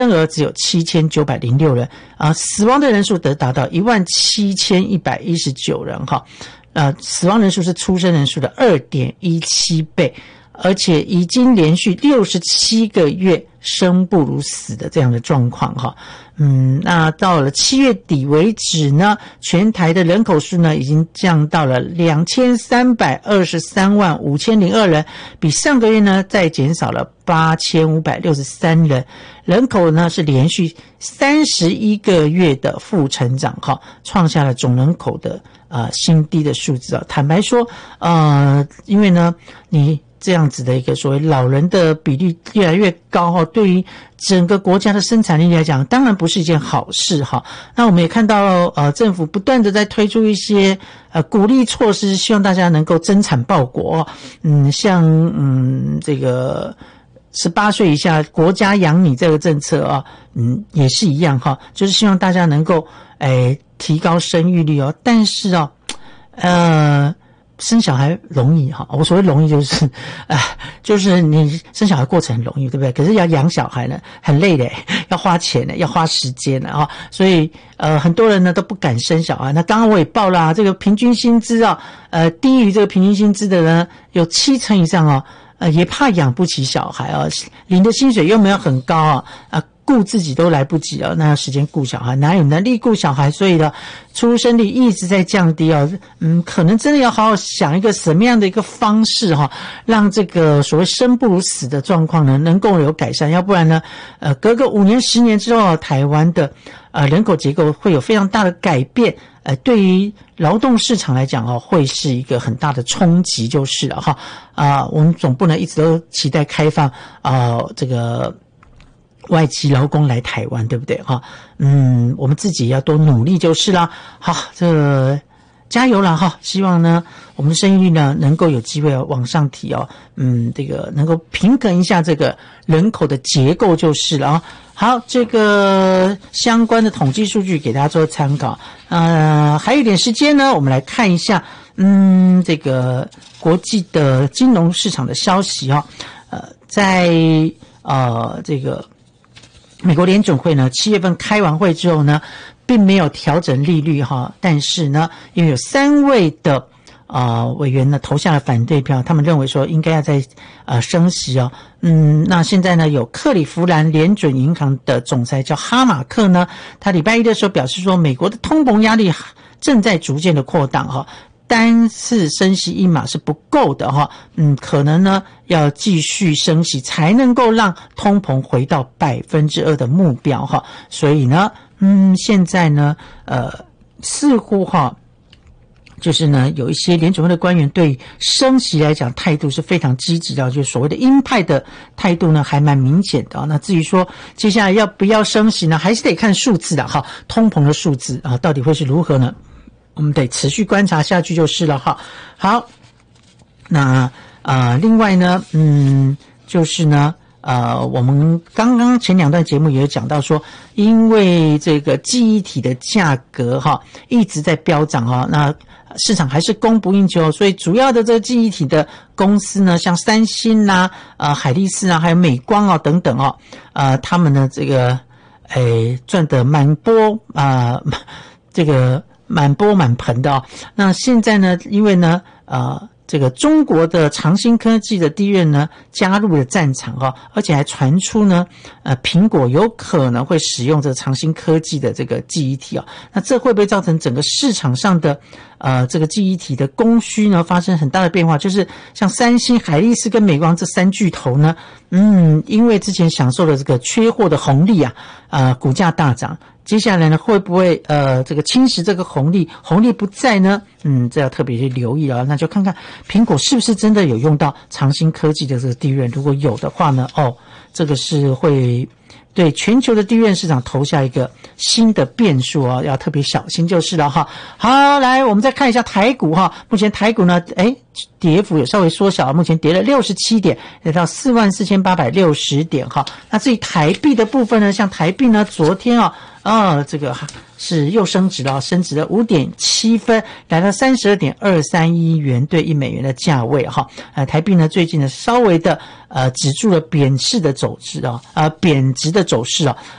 生儿只有7906人死亡的人数达到17119人哈，死亡人数是出生人数的 2.17 倍，而且已经连续67个月生不如死的这样的状况哈。那到了7月底为止呢，全台的人口数呢已经降到了2323万5002人，比上个月呢再减少了8563人，人口呢是连续31个月的负成长哈，创下了总人口的新低的数字啊。坦白说因为呢你这样子的一个所谓老人的比例越来越高哈，对于整个国家的生产力来讲，当然不是一件好事哈。那我们也看到政府不断的在推出一些鼓励措施，希望大家能够增产报国。像这个18岁以下国家养你这个政策啊，也是一样哈，就是希望大家能够提高生育率哦。但是生小孩容易哈，我所谓容易就是你生小孩过程很容易，对不对？可是要养小孩呢，很累的，要花钱的，要花时间的哈。所以很多人呢都不敢生小孩。那刚刚我也报了这个平均薪资低于这个平均薪资的人有70%以上也怕养不起小孩领的薪水又没有很高顾自己都来不及那有时间顾小孩，哪有能力顾小孩？所以呢，出生率一直在降低可能真的要好好想一个什么样的一个方式让这个所谓生不如死的状况呢能够有改善，要不然呢隔个5年10年之后台湾的人口结构会有非常大的改变，对于劳动市场来讲会是一个很大的冲击就是了我们总不能一直都期待开放这个外籍劳工来台湾，对不对我们自己要多努力就是啦。好，加油啦希望呢我们的生育率呢能够有机会往上提这个能够平衡一下这个人口的结构就是了好，这个相关的统计数据给大家做参考。还有一点时间呢，我们来看一下这个国际的金融市场的消息在这个美国联准会呢7月份开完会之后呢并没有调整利率但是呢因为有3位的委员呢投下了反对票，他们认为说应该要再升息那现在呢有克利夫兰联准银行的总裁叫哈马克呢，他礼拜一的时候表示说美国的通膨压力正在逐渐的扩大单次升息1码是不够的可能呢要继续升息才能够让通膨回到2%的目标所以呢现在呢似乎就是呢有一些联准会的官员对升息来讲态度是非常积极的，就是所谓的鹰派的态度呢还蛮明显的那至于说接下来要不要升息呢，还是得看数字的通膨的数字到底会是如何呢，我们得持续观察下去就是了好，那另外呢就是呢我们刚刚前2段节目也有讲到说，因为这个记忆体的价格一直在飙涨那市场还是供不应求，所以主要的这个记忆体的公司呢，像三星海力士还有美光等等他们呢这个赚得满钵这个满钵满盆的那现在呢因为呢这个中国的长兴科技的低润呢加入了战场而且还传出呢苹果有可能会使用这个长兴科技的这个记忆体那这会不会造成整个市场上的这个记忆体的供需呢发生很大的变化，就是像三星、海力士跟美光这3巨头呢因为之前享受了这个缺货的红利股价大涨，接下来呢会不会这个侵蚀这个红利不在呢这要特别去留意那就看看苹果是不是真的有用到长兴科技的这个低润，如果有的话呢这个是会对全球的低润市场投下一个新的变数要特别小心就是了好，来我们再看一下台股目前台股呢跌幅有稍微缩小，目前跌了67点，来到44,860点哈。那至于台币的部分呢，像台币呢，昨天这个是又升值了5.7分，来到32.231元兑1美元的价位哈。台币呢最近呢稍微的止住了贬值的走势